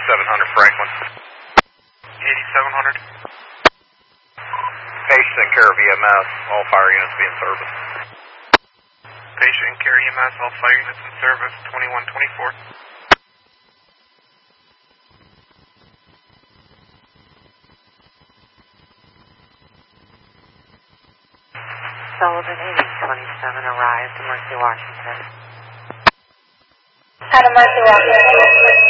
8700 Franklin. 8700. Patient and care of EMS, all fire units be in service. Patient and care EMS, all fire units in service, 2124. Sullivan 8027 arrived to Mercy, Washington. Out of Mercy, Washington.